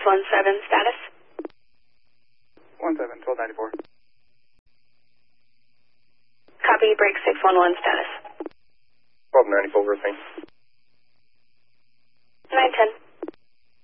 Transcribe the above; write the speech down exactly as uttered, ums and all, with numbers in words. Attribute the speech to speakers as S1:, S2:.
S1: one seven, status?
S2: one seven, twelve ninety-four.
S1: Copy, break six one one, status.
S2: twelve ninety-four, repeat.